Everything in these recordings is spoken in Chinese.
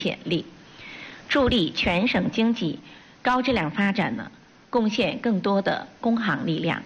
潜力，助力全省经济高质量发展呢，贡献更多的工行力量。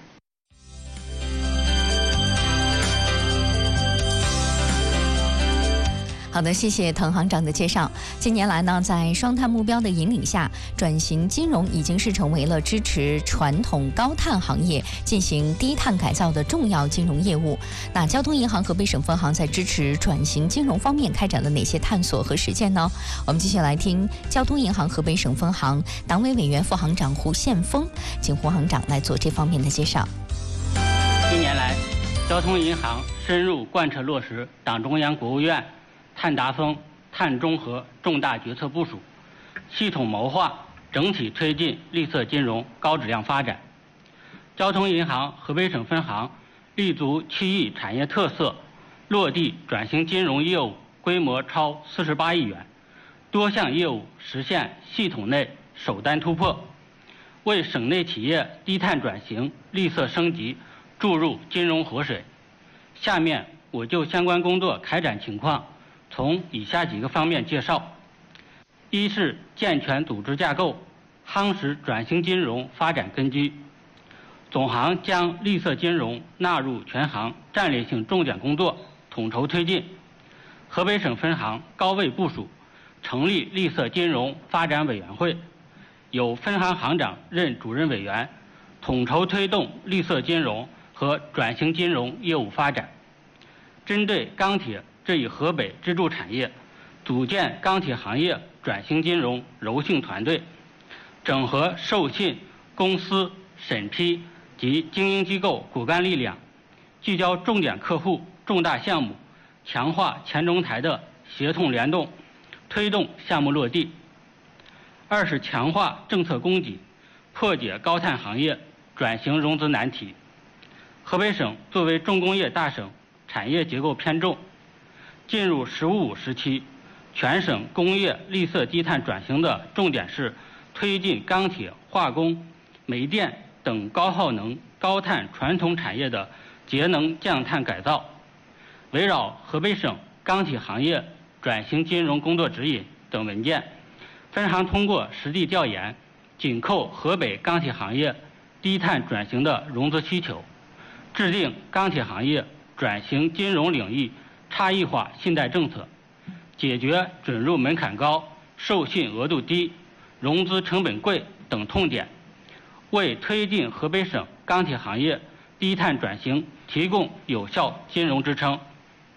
好的，谢谢滕行长的介绍。近年来呢，在双碳目标的引领下，转型金融已经是成为了支持传统高碳行业进行低碳改造的重要金融业务。那交通银行河北省分行在支持转型金融方面开展了哪些探索和实践呢？我们继续来听交通银行河北省分行党委委员、副行长胡宪峰，请胡行长来做这方面的介绍。 近年来，交通银行深入贯彻落实党中央、国务院碳达峰、碳中和重大决策部署，系统谋划整体推进绿色金融高质量发展。交通银行河北省分行立足区域产业特色，落地转型金融业务规模超48亿元，多项业务实现系统内首单突破，为省内企业低碳转型、绿色升级注入金融活水。下面我就相关工作开展情况从以下几个方面介绍：一是健全组织架构，夯实转型金融发展根基。总行将绿色金融纳入全行战略性重点工作，统筹推进。河北省分行高位部署，成立绿色金融发展委员会，由分行行长任主任委员，统筹推动绿色金融和转型金融业务发展。针对钢铁这一河北支柱产业，组建钢铁行业转型金融柔性团队，整合授信、公司、审批及经营机构骨干力量，聚焦重点客户、重大项目，强化前中台的协同联动，推动项目落地。二是强化政策供给，破解高碳行业转型融资难题。河北省作为重工业大省，产业结构偏重，进入“十五五”时期，全省工业绿色低碳转型的重点是推进钢铁、化工、煤电等高耗能、高碳传统产业的节能降碳改造。围绕河北省钢铁行业转型金融工作指引等文件，分行通过实地调研，紧扣河北钢铁行业低碳转型的融资需求，制定钢铁行业转型金融领域差异化信贷政策，解决准入门槛高、授信额度低、融资成本贵等痛点，为推进河北省钢铁行业低碳转型提供有效金融支撑。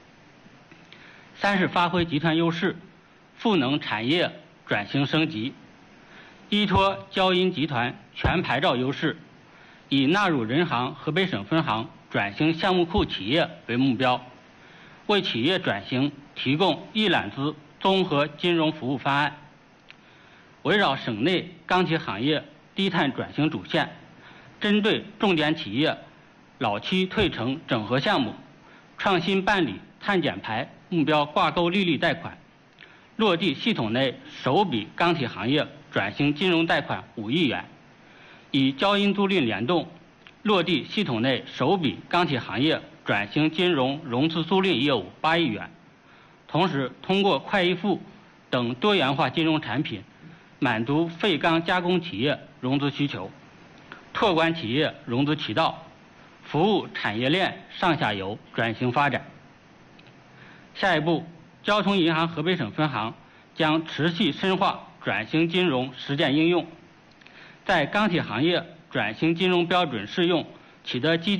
三是发挥集团优势，赋能产业转型升级。依托交银集团全牌照优势，以纳入人行河北省分行转型项目库企业为目标，为企业转型提供一揽子综合金融服务方案。围绕省内钢铁行业低碳转型主线，针对重点企业老区退城整合项目，创新办理碳减排目标挂钩利率贷款，落地系统内首笔钢铁行业转型金融贷款5亿元，以交银租赁联动，落地系统内首笔钢铁行业转型金融融资租赁业务8亿元。同时，通过快易付等多元化金融产品，满足废钢加工企业融资需求，拓宽企业融资渠道，服务产业链上下游转型发展。下一步，交通银行河北省分行将持续深化转型金融实践应用，在钢铁行业转型金融标准适用取得积极